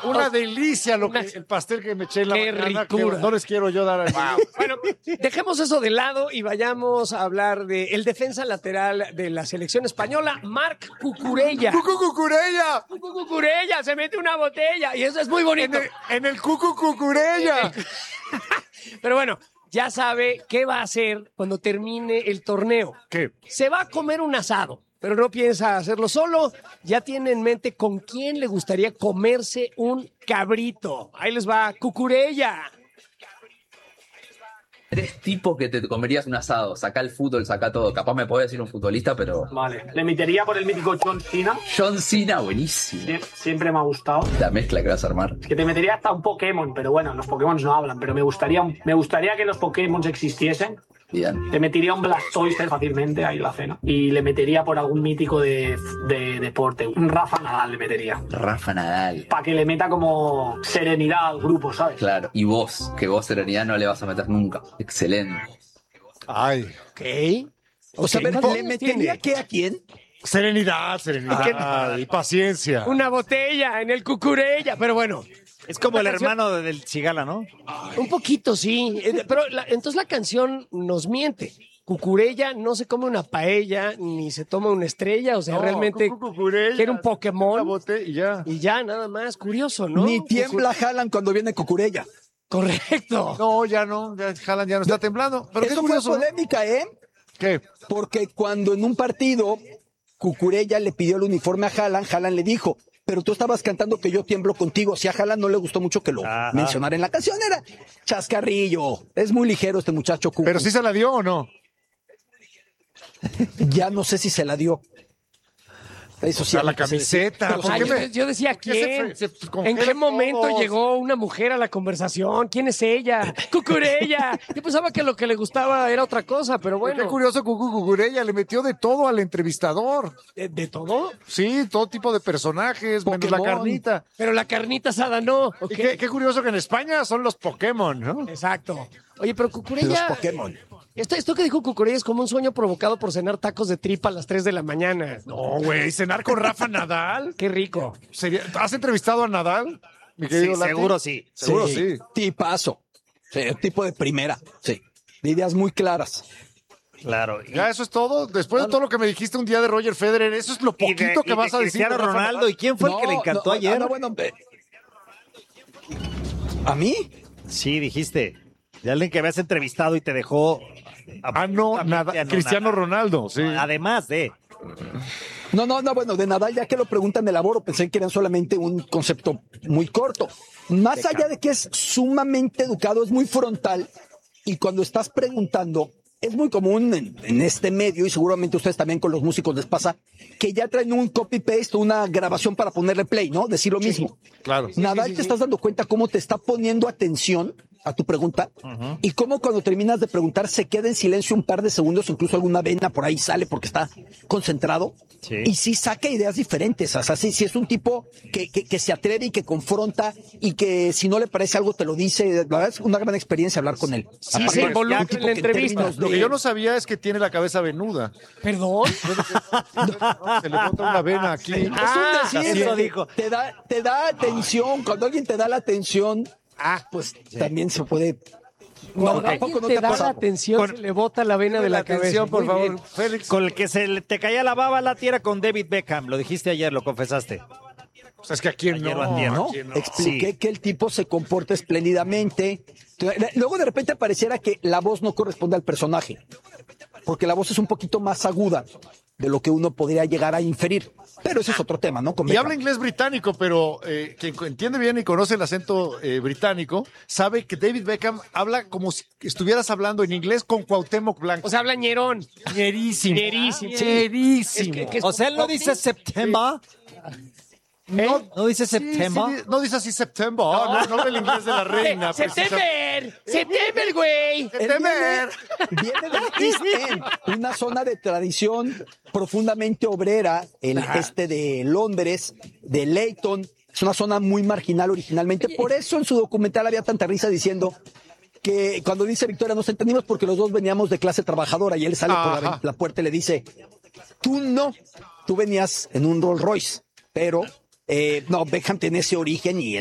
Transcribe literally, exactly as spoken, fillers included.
Una delicia lo que, el pastel que me eché en la Qué mañana, que ricura. no les quiero yo dar a Wow. Bueno, dejemos eso de lado y vayamos a hablar de el defensa lateral de la selección española, Marc Cucurella. ¡Cucu Cucurella! Cucu Cucurella, se mete una botella y eso es muy bonito. En el, en el Cucu Cucurella. Pero bueno, ya sabe qué va a hacer cuando termine el torneo. ¿Qué? Se va a comer un asado, pero no piensa hacerlo solo. Ya tiene en mente con quién le gustaría comerse un cabrito. Ahí les va, Cucurella. Tres tipos que te comerías un asado. Saca el fútbol, saca todo. Capaz me puede decir un futbolista, pero... Vale, le metería por el mítico John Cena. John Cena, buenísimo. Sie- Siempre me ha gustado. La mezcla que vas a armar. Es que te metería hasta un Pokémon, pero bueno, los Pokémon no hablan. Pero me gustaría, me gustaría que los Pokémon existiesen. Bien. Le metería un Blastoise fácilmente ahí en la cena. Y le metería por algún mítico de, de deporte. Un Rafa Nadal le metería. Rafa Nadal. Para que le meta como serenidad al grupo, ¿sabes? Claro. Y vos, que vos serenidad no le vas a meter nunca. Excelente. Ay. Ok. O sea, Ok, ¿le metería qué a quién? Serenidad, serenidad y paciencia. Una botella en el Cucurella, pero bueno. Es como el La canción- hermano del Cigala, ¿no? Un poquito, sí. Eh, Pero la- entonces la canción nos miente. Cucurella no se come una paella ni se toma una estrella, o sea, No, realmente Cucu Cucurella. quiere un Pokémon Una botella y ya. y ya, nada más. Curioso, ¿no? Ni tiembla Haaland cuando viene Cucurella. Correcto. No, ya no. Ya Haaland ya no está temblando. Pero qué Eso fue curioso, ¿no? polémica, ¿eh? ¿Qué? Porque cuando en un partido Cucurella le pidió el uniforme a Haaland, Haaland le dijo, pero tú estabas cantando que yo tiemblo contigo. Si a Haaland no le gustó mucho que lo Ajá. mencionara en la canción, era chascarrillo. Es muy ligero este muchacho Cucu. ¿Pero sí se la dio o no? Ya no sé si se la dio. Eso sí. A la hay que decir. camiseta. Pero ¿por Ah, qué yo, me- yo decía, ¿Qué se ¿quién? fue? Se ¿En congelan qué momento todos. llegó una mujer a la conversación? ¿Quién es ella? Cucurella. Yo pensaba que lo que le gustaba era otra cosa, pero Qué bueno. curioso, Cucu Cucurella le metió de todo al entrevistador. ¿De, de todo? Sí, todo tipo de personajes, menos la Pokémon. carnita. Pero la carnita asada no. ¿ok? Y qué, qué curioso que en España son los Pokémon, ¿no? Exacto. Oye, pero Los Cucurella... Pokémon. Esto, esto que dijo Cucurella es como un sueño provocado por cenar tacos de tripa a las tres de la mañana. No, güey, cenar con Rafa Nadal. Qué rico. Sería- ¿Has entrevistado a Nadal? Mi querido Sí, Lati? seguro sí. Seguro sí. Tipazo. Sí, tipo de primera. Sí. De ideas muy claras. Claro. Y, Ya, eso es todo. Después de todo lo que me dijiste un día de Roger Federer, eso es lo y de- poquito y que de vas a decir. Cristiano de Rafa Ronaldo. Nadal. ¿Y quién fue el que le encantó no, ayer? ah, no, bueno, eh, ¿a mí? Sí, dijiste. De alguien que habías entrevistado y te dejó... Ah, no, absolutamente nada. anonadado. Cristiano Ronaldo, sí. Además de... No, no, no, bueno, de Nadal, ya que lo preguntan de laboro, pensé que eran solamente un concepto muy corto. Más allá de que es sumamente educado, es muy frontal, y cuando estás preguntando, es muy común en, en este medio, y seguramente ustedes también con los músicos les pasa, que ya traen un copy-paste, una grabación para ponerle play, ¿no? Decir lo mismo. Claro. Nadal, te estás dando cuenta cómo te está poniendo atención a tu pregunta y cómo cuando terminas de preguntar se queda en silencio un par de segundos, incluso alguna vena por ahí sale porque está concentrado Sí. y sí saca ideas diferentes. O sea, sí, sí es un tipo que, que, que se atreve y que confronta y que si no le parece algo te lo dice. La verdad es una gran experiencia hablar con él. Sí, Aparte, se es un involucra tipo en la que entrevista. términos Lo de- que yo no sabía es que tiene la cabeza venuda. ¿Perdón? Se le bota una vena aquí. Es un Ah, decir, eso te- dijo. Te da, te da atención. Cuando alguien te da la atención, ah, pues también se puede. Cuando No, tampoco alguien no te te ha da la pasado. atención, Con- se le bota la vena de la, atención, cabeza. por Muy favor, bien. Félix. Con el que se le- te caía la baba la tierra con David Beckham. Lo dijiste ayer, lo confesaste. O sea, es que aquí Ayer no. o antier. No, aquí no. expliqué Sí. que el tipo se comporta espléndidamente. Luego de repente pareciera que la voz no corresponde al personaje, porque la voz es un poquito más aguda de lo que uno podría llegar a inferir. Pero ese es otro tema, ¿no? Con Y Beckham. habla inglés británico, pero eh, quien entiende bien y conoce el acento eh, británico, sabe que David Beckham habla como si estuvieras hablando en inglés con Cuauhtémoc Blanco. O sea, habla ñerón. ñerísimo. ñerísimo. Sí. Ñerísimo. Es que- que es O sea, él no dice September. No, ¿No dice sí, September? sí, no dice así September, no, no del inglés de la reina. ¡September! ¡September, güey! Él September. viene, viene del East End, una zona de tradición profundamente obrera, el este de Londres, de Leyton. Es una zona muy marginal originalmente. Por eso en su documental había tanta risa diciendo que cuando dice Victoria nos entendimos porque los dos veníamos de clase trabajadora y él sale por la, Ajá. la puerta y le dice, tú no, tú venías en un Rolls Royce, pero eh, no, Beckham tiene ese origen y